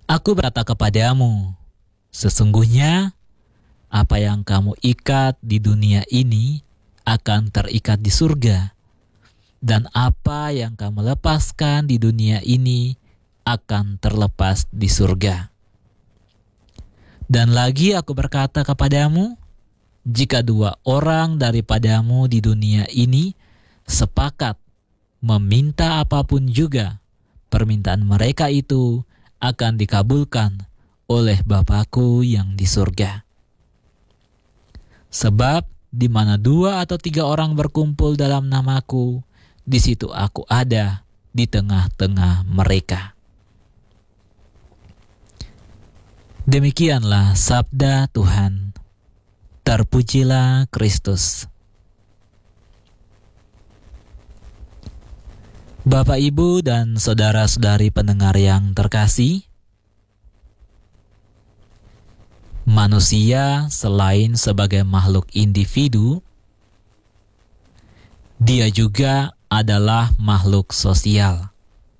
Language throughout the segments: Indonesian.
Aku berkata kepadamu, sesungguhnya apa yang kamu ikat di dunia ini akan terikat di surga, dan apa yang kamu lepaskan di dunia ini akan terlepas di surga. Dan lagi aku berkata kepadamu, jika 2 orang daripadamu di dunia ini sepakat meminta apapun juga, permintaan mereka itu akan dikabulkan oleh Bapa-Ku yang di surga. Sebab di mana 2 atau 3 orang berkumpul dalam nama-Ku, di situ Aku ada di tengah-tengah mereka. Demikianlah sabda Tuhan. Terpujilah Kristus. Bapak, Ibu, dan saudara-saudari pendengar yang terkasih, manusia selain sebagai makhluk individu, dia juga adalah makhluk sosial.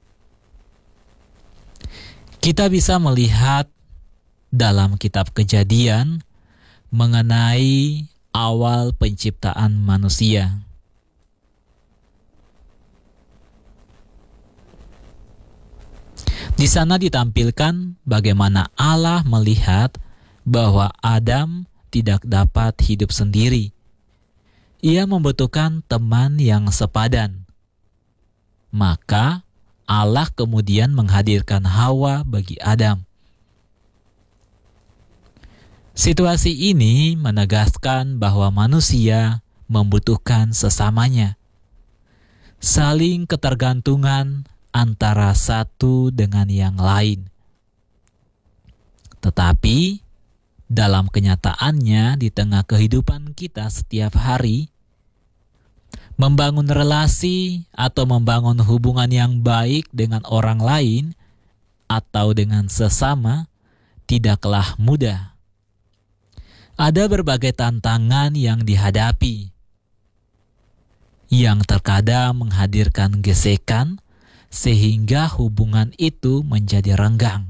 Kita bisa melihat dalam kitab Kejadian mengenai awal penciptaan manusia. Di sana ditampilkan bagaimana Allah melihat bahwa Adam tidak dapat hidup sendiri. Ia membutuhkan teman yang sepadan. Maka Allah kemudian menghadirkan Hawa bagi Adam. Situasi ini menegaskan bahwa manusia membutuhkan sesamanya. Saling ketergantungan antara satu dengan yang lain. Tetapi dalam kenyataannya di tengah kehidupan kita setiap hari, membangun relasi atau membangun hubungan yang baik dengan orang lain atau dengan sesama tidaklah mudah. Ada berbagai tantangan yang dihadapi, yang terkadang menghadirkan gesekan sehingga hubungan itu menjadi renggang.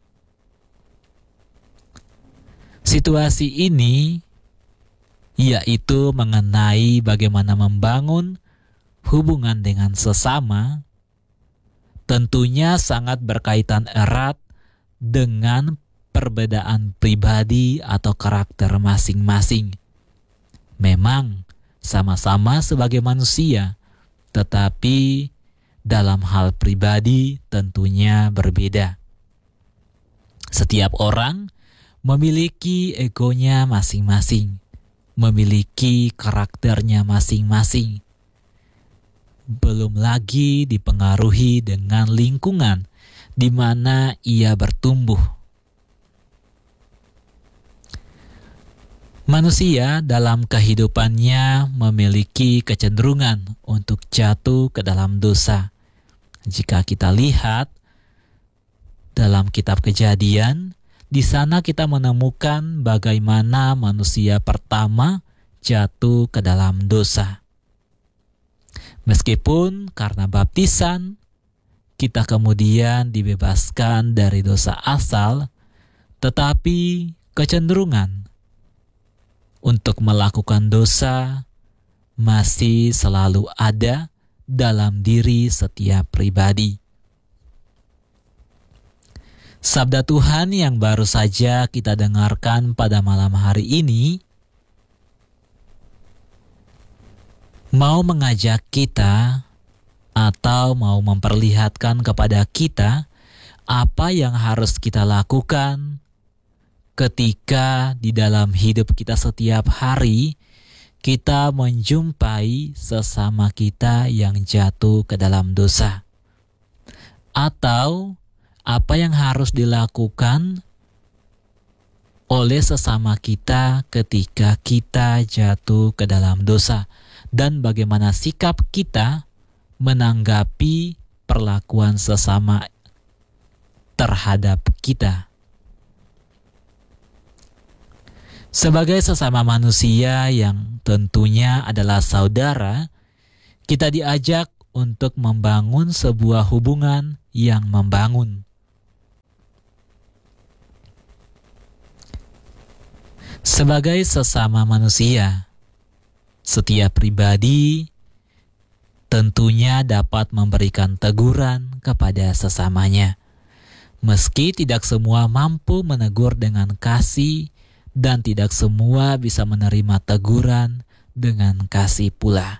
Situasi ini yaitu mengenai bagaimana membangun hubungan dengan sesama, tentunya sangat berkaitan erat dengan perbedaan pribadi atau karakter masing-masing. Memang sama-sama sebagai manusia, tetapi dalam hal pribadi tentunya berbeda. Setiap orang memiliki egonya masing-masing, memiliki karakternya masing-masing. Belum lagi dipengaruhi dengan lingkungan di mana ia bertumbuh. Manusia dalam kehidupannya memiliki kecenderungan untuk jatuh ke dalam dosa. Jika kita lihat dalam kitab Kejadian, di sana kita menemukan bagaimana manusia pertama jatuh ke dalam dosa. Meskipun karena baptisan, kita kemudian dibebaskan dari dosa asal, tetapi kecenderungan untuk melakukan dosa masih selalu ada dalam diri setiap pribadi. Sabda Tuhan yang baru saja kita dengarkan pada malam hari ini mau mengajak kita atau mau memperlihatkan kepada kita apa yang harus kita lakukan ketika di dalam hidup kita setiap hari kita menjumpai sesama kita yang jatuh ke dalam dosa. Atau apa yang harus dilakukan oleh sesama kita ketika kita jatuh ke dalam dosa. Dan bagaimana sikap kita menanggapi perlakuan sesama terhadap kita. Sebagai sesama manusia yang tentunya adalah saudara, kita diajak untuk membangun sebuah hubungan yang membangun. Sebagai sesama manusia, setiap pribadi tentunya dapat memberikan teguran kepada sesamanya. Meski tidak semua mampu menegur dengan kasih dan tidak semua bisa menerima teguran dengan kasih pula.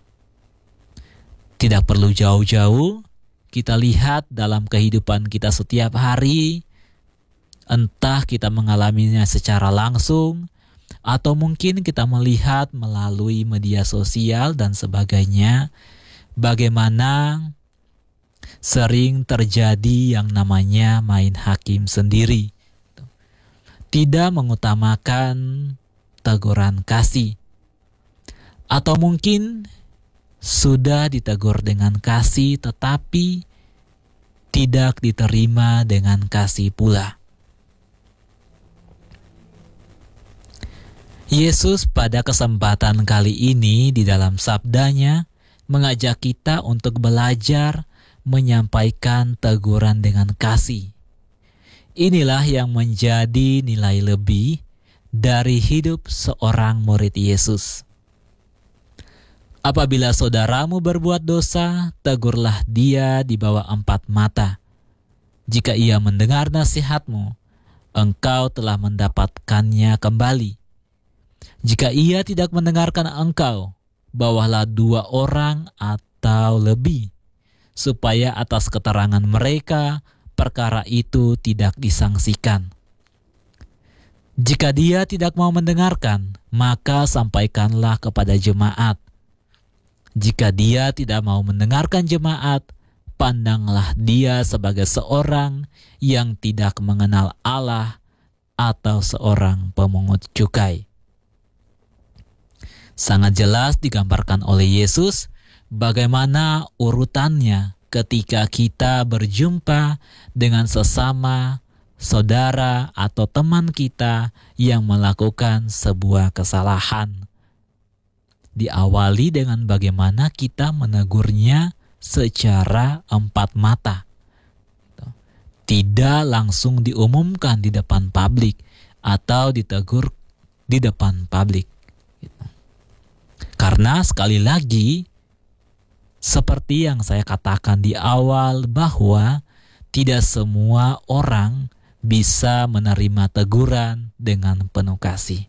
Tidak perlu jauh-jauh, kita lihat dalam kehidupan kita setiap hari, entah kita mengalaminya secara langsung, atau mungkin kita melihat melalui media sosial dan sebagainya, bagaimana sering terjadi yang namanya main hakim sendiri. Tidak mengutamakan teguran kasih. Atau mungkin sudah ditegur dengan kasih tetapi tidak diterima dengan kasih pula. Yesus pada kesempatan kali ini di dalam sabdanya mengajak kita untuk belajar menyampaikan teguran dengan kasih. Inilah yang menjadi nilai lebih dari hidup seorang murid Yesus. Apabila saudaramu berbuat dosa, tegurlah dia di bawah 4 mata. Jika ia mendengar nasihatmu, engkau telah mendapatkannya kembali. Jika ia tidak mendengarkan engkau, bawalah 2 orang atau lebih, supaya atas keterangan mereka perkara itu tidak disangsikan. Jika dia tidak mau mendengarkan, maka sampaikanlah kepada jemaat. Jika dia tidak mau mendengarkan jemaat, pandanglah dia sebagai seorang yang tidak mengenal Allah atau seorang pemungut cukai. Sangat jelas digambarkan oleh Yesus bagaimana urutannya ketika kita berjumpa dengan sesama saudara atau teman kita yang melakukan sebuah kesalahan. Diawali dengan bagaimana kita menegurnya secara 4 mata. Tidak langsung diumumkan di depan publik atau ditegur di depan publik. Karena sekali lagi, seperti yang saya katakan di awal bahwa tidak semua orang bisa menerima teguran dengan penuh kasih.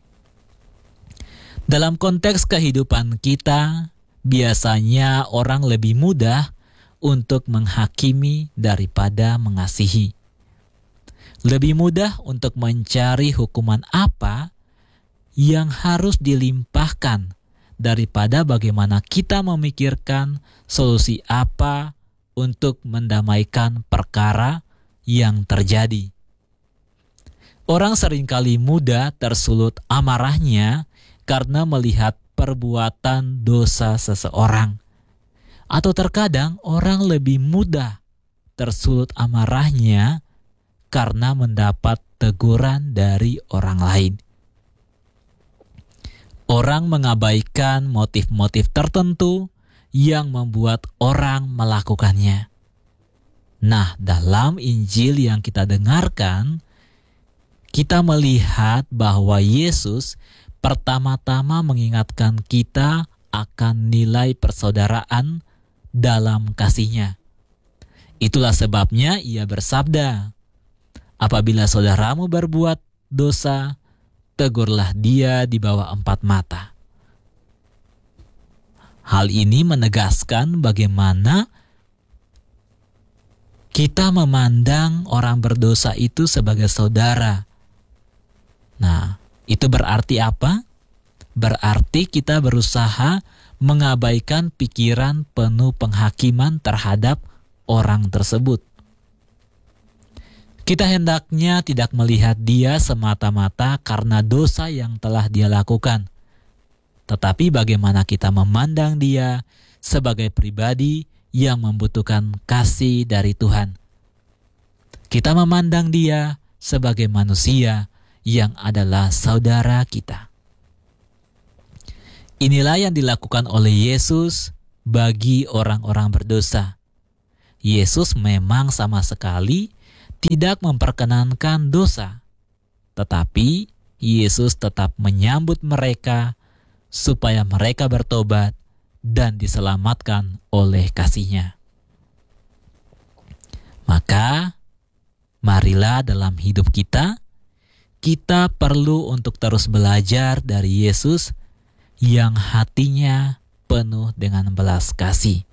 Dalam konteks kehidupan kita, biasanya orang lebih mudah untuk menghakimi daripada mengasihi. Lebih mudah untuk mencari hukuman apa yang harus dilimpahkan daripada bagaimana kita memikirkan solusi apa untuk mendamaikan perkara yang terjadi. Orang seringkali mudah tersulut amarahnya karena melihat perbuatan dosa seseorang. Atau terkadang orang lebih mudah tersulut amarahnya karena mendapat teguran dari orang lain. Orang mengabaikan motif-motif tertentu yang membuat orang melakukannya. Nah, dalam Injil yang kita dengarkan, kita melihat bahwa Yesus pertama-tama mengingatkan kita akan nilai persaudaraan dalam kasih-Nya. Itulah sebabnya Ia bersabda, "Apabila saudaramu berbuat dosa, tegurlah dia di bawah 4 mata." Hal ini menegaskan bagaimana kita memandang orang berdosa itu sebagai saudara. Nah, itu berarti apa? Berarti kita berusaha mengabaikan pikiran penuh penghakiman terhadap orang tersebut. Kita hendaknya tidak melihat dia semata-mata karena dosa yang telah dia lakukan, tetapi bagaimana kita memandang dia sebagai pribadi yang membutuhkan kasih dari Tuhan. Kita memandang dia sebagai manusia yang adalah saudara kita. Inilah yang dilakukan oleh Yesus bagi orang-orang berdosa. Yesus memang sama sekali tidak memperkenankan dosa, tetapi Yesus tetap menyambut mereka supaya mereka bertobat dan diselamatkan oleh kasih-Nya. Maka, marilah dalam hidup kita perlu untuk terus belajar dari Yesus yang hatinya penuh dengan belas kasih.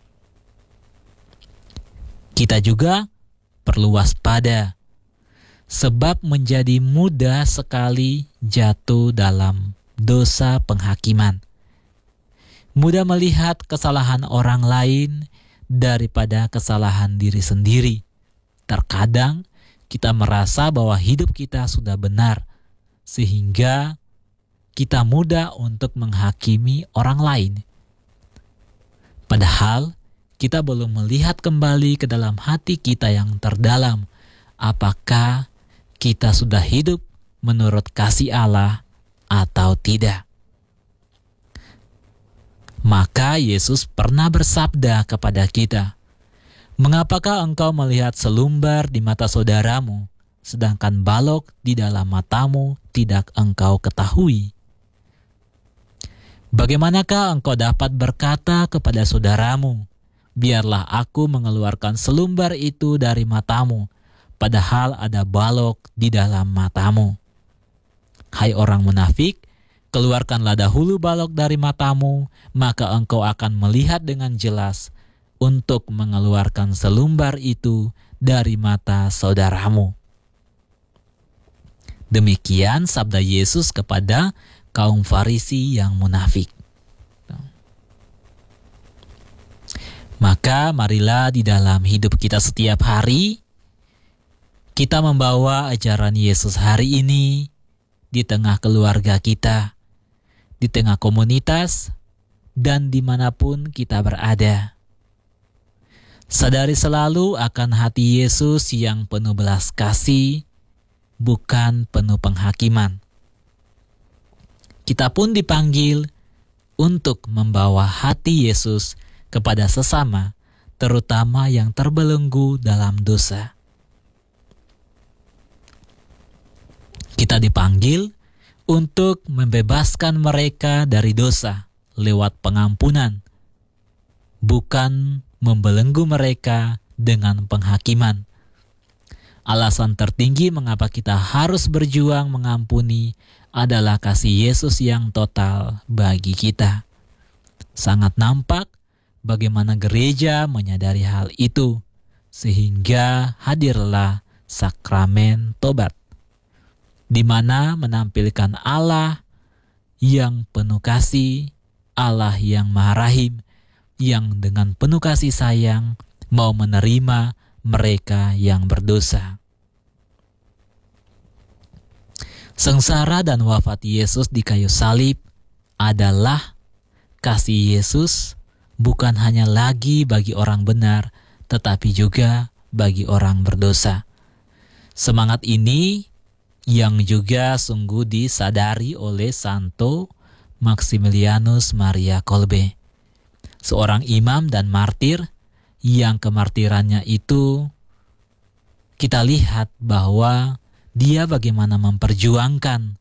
Kita juga perlu waspada, sebab menjadi mudah sekali jatuh dalam dosa penghakiman. Mudah melihat kesalahan orang lain daripada kesalahan diri sendiri. Terkadang kita merasa bahwa hidup kita sudah benar, sehingga kita mudah untuk menghakimi orang lain. Padahal kita belum melihat kembali ke dalam hati kita yang terdalam, apakah kita sudah hidup menurut kasih Allah atau tidak. Maka Yesus pernah bersabda kepada kita, "Mengapakah engkau melihat selumbar di mata saudaramu, sedangkan balok di dalam matamu tidak engkau ketahui? Bagaimanakah engkau dapat berkata kepada saudaramu, biarlah aku mengeluarkan selumbar itu dari matamu, padahal ada balok di dalam matamu? Hai orang munafik, keluarkanlah dahulu balok dari matamu, maka engkau akan melihat dengan jelas untuk mengeluarkan selumbar itu dari mata saudaramu." Demikian sabda Yesus kepada kaum Farisi yang munafik. Maka marilah di dalam hidup kita setiap hari, kita membawa ajaran Yesus hari ini di tengah keluarga kita, di tengah komunitas, dan dimanapun kita berada. Sadari selalu akan hati Yesus yang penuh belas kasih, bukan penuh penghakiman. Kita pun dipanggil untuk membawa hati Yesus kepada sesama, terutama yang terbelenggu dalam dosa. Kita dipanggil untuk membebaskan mereka dari dosa lewat pengampunan, bukan membelenggu mereka dengan penghakiman. Alasan tertinggi mengapa kita harus berjuang mengampuni adalah kasih Yesus yang total bagi kita. Sangat nampak bagaimana gereja menyadari hal itu, sehingga hadirlah sakramen tobat, di mana menampilkan Allah yang penuh kasih, Allah yang Maha Rahim, yang dengan penuh kasih sayang mau menerima mereka yang berdosa. Sengsara dan wafat Yesus di kayu salib adalah kasih Yesus bukan hanya lagi bagi orang benar, tetapi juga bagi orang berdosa. Semangat ini yang juga sungguh disadari oleh Santo Maximilianus Maria Kolbe, seorang imam dan martir yang kemartirannya itu kita lihat bahwa dia bagaimana memperjuangkan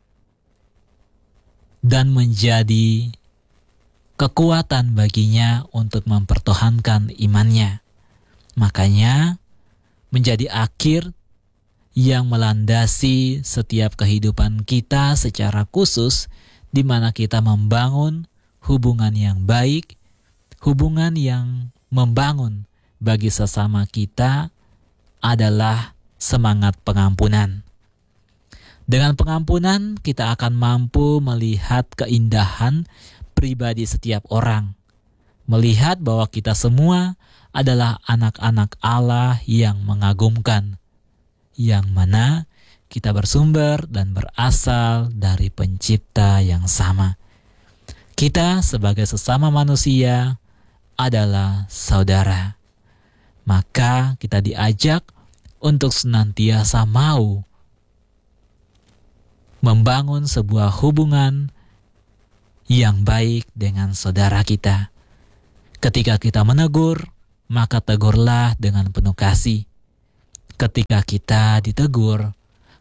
dan menjadi kekuatan baginya untuk mempertahankan imannya. Makanya menjadi akhir yang melandasi setiap kehidupan kita secara khusus, di mana kita membangun hubungan yang baik, hubungan yang membangun bagi sesama kita adalah semangat pengampunan. Dengan pengampunan, kita akan mampu melihat keindahan pribadi setiap orang, melihat bahwa kita semua adalah anak-anak Allah yang mengagumkan, yang mana kita bersumber dan berasal dari Pencipta yang sama. Kita sebagai sesama manusia adalah saudara. Maka kita diajak untuk senantiasa mau membangun sebuah hubungan yang baik dengan saudara kita. Ketika kita menegur, maka tegurlah dengan penuh kasih. Ketika kita ditegur,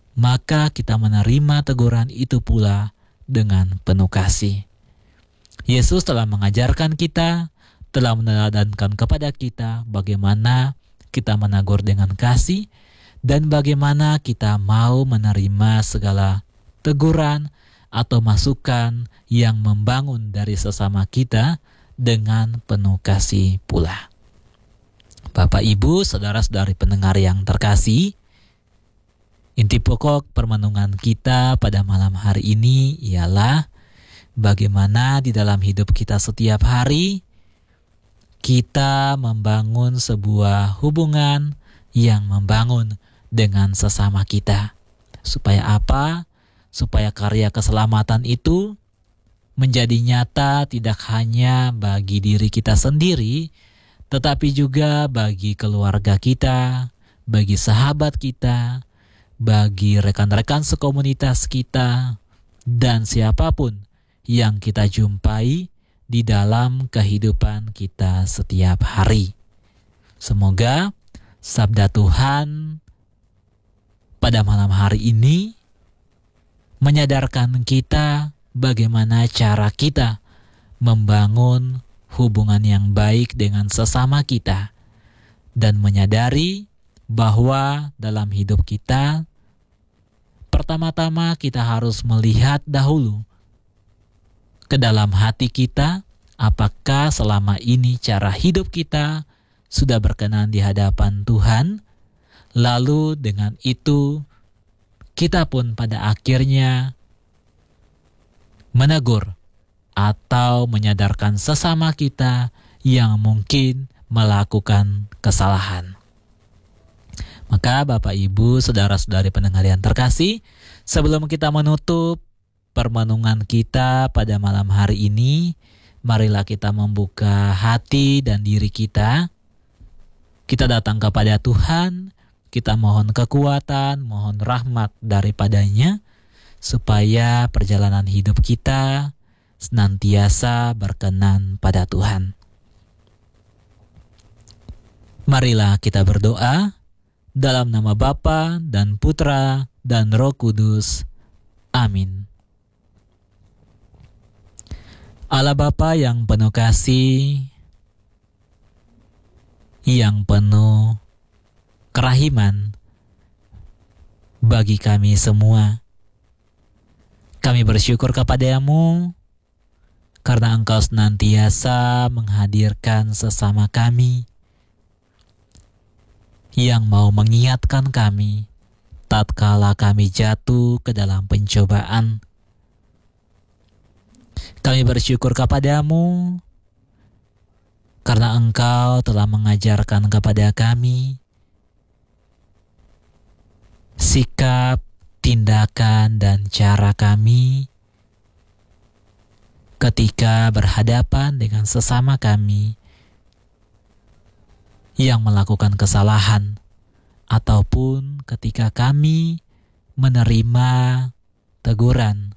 maka kita menerima teguran itu pula dengan penuh kasih. Yesus telah mengajarkan kita, telah meneladankan kepada kita bagaimana kita menegur dengan kasih dan bagaimana kita mau menerima segala teguran atau masukan yang membangun dari sesama kita dengan penuh kasih pula. Bapak, Ibu, saudara-saudari pendengar yang terkasih, inti pokok permenungan kita pada malam hari ini ialah bagaimana di dalam hidup kita setiap hari kita membangun sebuah hubungan yang membangun dengan sesama kita. Supaya apa? Supaya karya keselamatan itu menjadi nyata tidak hanya bagi diri kita sendiri, tetapi juga bagi keluarga kita, bagi sahabat kita, bagi rekan-rekan sekomunitas kita, dan siapapun yang kita jumpai di dalam kehidupan kita setiap hari. Semoga sabda Tuhan pada malam hari ini menyadarkan kita bagaimana cara kita membangun hubungan yang baik dengan sesama kita, dan menyadari bahwa dalam hidup kita pertama-tama kita harus melihat dahulu ke dalam hati kita, apakah selama ini cara hidup kita sudah berkenan di hadapan Tuhan. Lalu dengan itu kita pun pada akhirnya menegur atau menyadarkan sesama kita yang mungkin melakukan kesalahan. Maka Bapak, Ibu, saudara-saudari pendengar yang terkasih, sebelum kita menutup permenungan kita pada malam hari ini, marilah kita membuka hati dan diri kita. Kita datang kepada Tuhan, kita mohon kekuatan, mohon rahmat daripadanya, supaya perjalanan hidup kita senantiasa berkenan pada Tuhan. Marilah kita berdoa dalam nama Bapa dan Putra dan Roh Kudus. Amin. Allah Bapa yang penuh kasih, yang penuh kerahiman bagi kami semua, kami bersyukur kepada-Mu karena Engkau senantiasa menghadirkan sesama kami yang mau mengingatkan kami tatkala kami jatuh ke dalam pencobaan. Kami bersyukur kepada-Mu karena Engkau telah mengajarkan kepada kami sikap, tindakan, dan cara kami ketika berhadapan dengan sesama kami yang melakukan kesalahan, ataupun ketika kami menerima teguran,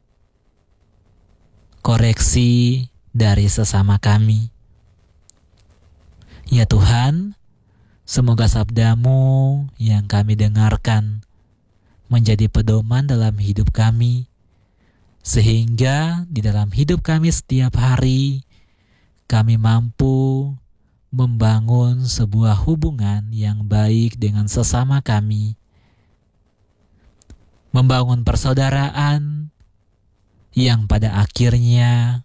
koreksi dari sesama kami. Ya Tuhan, semoga sabda-Mu yang kami dengarkan menjadi pedoman dalam hidup kami, sehingga di dalam hidup kami setiap hari kami mampu membangun sebuah hubungan yang baik dengan sesama kami, membangun persaudaraan yang pada akhirnya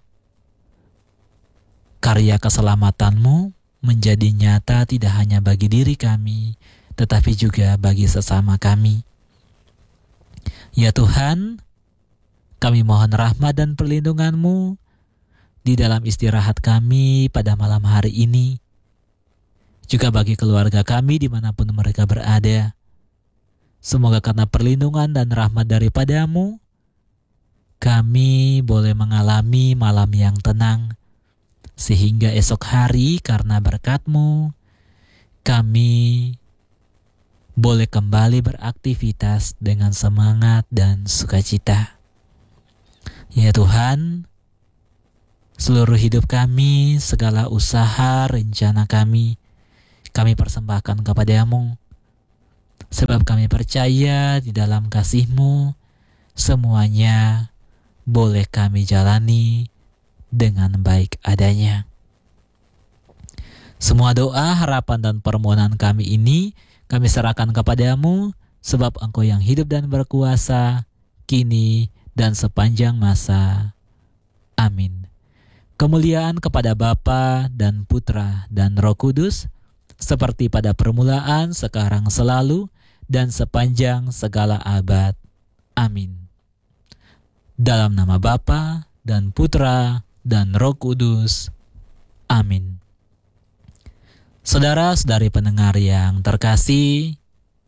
karya keselamatan-Mu menjadi nyata tidak hanya bagi diri kami, tetapi juga bagi sesama kami. Ya Tuhan, kami mohon rahmat dan perlindungan-Mu di dalam istirahat kami pada malam hari ini, juga bagi keluarga kami dimanapun mereka berada. Semoga karena perlindungan dan rahmat daripada-Mu, kami boleh mengalami malam yang tenang, sehingga esok hari karena berkat-Mu, kami boleh kembali beraktivitas dengan semangat dan sukacita. Ya Tuhan, seluruh hidup kami, segala usaha, rencana kami persembahkan kepada-Mu. Sebab kami percaya di dalam kasih-Mu, semuanya boleh kami jalani dengan baik adanya. Semua doa, harapan, dan permohonan kami ini kami serahkan kepadamu, sebab Engkau yang hidup dan berkuasa, kini dan sepanjang masa. Amin. Kemuliaan kepada Bapa dan Putra dan Roh Kudus, seperti pada permulaan, sekarang, selalu, dan sepanjang segala abad. Amin. Dalam nama Bapa dan Putra dan Roh Kudus. Amin. Saudara-saudari pendengar yang terkasih,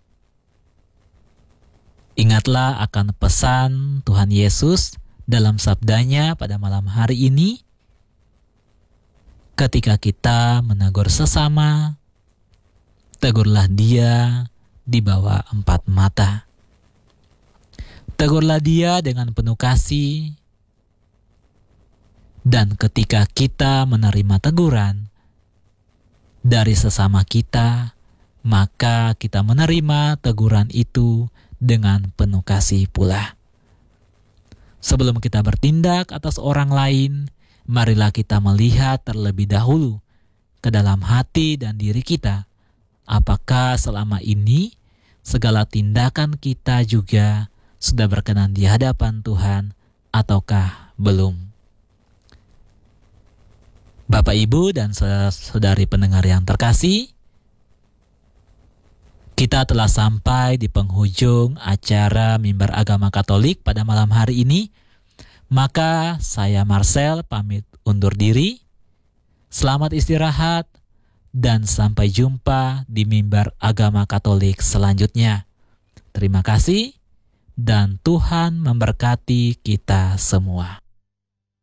ingatlah akan pesan Tuhan Yesus dalam sabdanya pada malam hari ini. Ketika kita menegur sesama, tegurlah dia di bawah 4 mata. Tegurlah dia dengan penuh kasih. Dan ketika kita menerima teguran dari sesama kita, maka kita menerima teguran itu dengan penuh kasih pula. Sebelum kita bertindak atas orang lain, marilah kita melihat terlebih dahulu ke dalam hati dan diri kita. Apakah selama ini segala tindakan kita juga sudah berkenan di hadapan Tuhan ataukah belum? Bapak, Ibu, dan saudari pendengar yang terkasih, kita telah sampai di penghujung acara Mimbar Agama Katolik pada malam hari ini. Maka saya Marcel pamit undur diri. Selamat istirahat dan sampai jumpa di Mimbar Agama Katolik selanjutnya. Terima kasih dan Tuhan memberkati kita semua.